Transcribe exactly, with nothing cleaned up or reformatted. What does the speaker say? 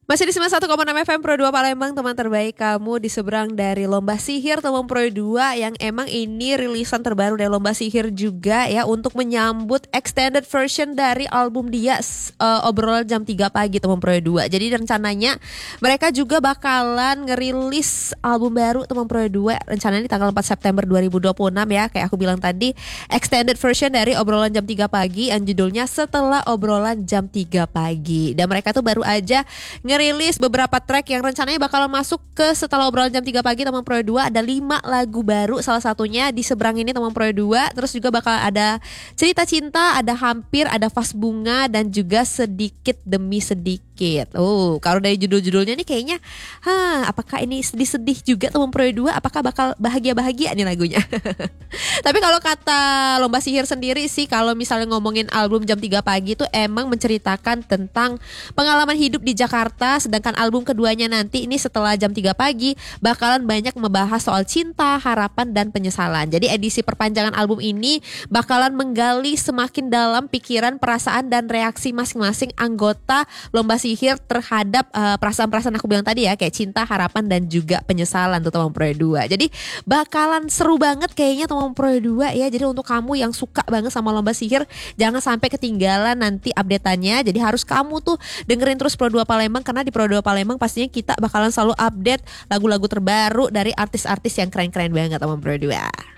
Masih di sembilan puluh satu koma enam F M Pro dua Palembang, teman terbaik kamu di seberang dari Lomba Sihir teman Pro dua, yang emang ini rilisan terbaru dari Lomba Sihir juga ya, untuk menyambut extended version dari album dia uh, Obrolan Jam tiga Pagi teman Pro dua. Jadi rencananya mereka juga bakalan ngerilis album baru teman Pro dua, rencananya di tanggal empat September dua ribu dua puluh enam ya, kayak aku bilang tadi, extended version dari Obrolan Jam tiga Pagi yang judulnya Setelah Obrolan Jam tiga Pagi. Dan mereka tuh baru aja ngerilis beberapa track yang rencananya bakalan masuk ke Setelah Obrolan Jam tiga Pagi teman Pro dua. Ada lima lagu baru, salah satunya Di Seberang Ini teman Pro dua. Terus juga bakal ada Cerita Cinta, ada Hampir, ada Vas Bunga, dan juga Sedikit Demi Sedikit. Oh, kalau dari judul-judulnya nih kayaknya, ha, apakah ini sedih-sedih juga teman Pro dua? Apakah bakal bahagia-bahagia nih lagunya? Tapi kalau kata Lomba Sihir sendiri sih, kalau misalnya ngomongin album Jam tiga Pagi itu emang menceritakan tentang pengalaman hidup di Jakarta. Sedangkan album keduanya nanti ini Setelah Jam tiga Pagi bakalan banyak membahas soal cinta, harapan, dan penyesalan. Jadi edisi perpanjangan album ini bakalan menggali semakin dalam pikiran, perasaan, dan reaksi masing-masing anggota Lomba Sihir terhadap uh, perasaan-perasaan aku bilang tadi ya, kayak cinta, harapan, dan juga penyesalan tuh teman Pro dua. Jadi bakalan seru banget kayaknya teman Pro dua ya. Jadi untuk kamu yang suka banget sama Lomba Sihir, jangan sampai ketinggalan nanti update-annya. Jadi harus kamu tuh dengerin terus Pro dua Palembang, karena di Pro dua Palembang pastinya kita bakalan selalu update lagu-lagu terbaru dari artis-artis yang keren-keren banget teman Pro dua.